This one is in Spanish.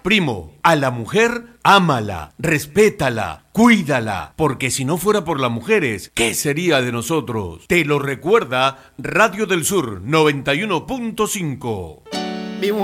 Primo, a la mujer, ámala, respétala, cuídala, porque si no fuera por las mujeres, ¿qué sería de nosotros? Te lo recuerda Radio del Sur 91.5.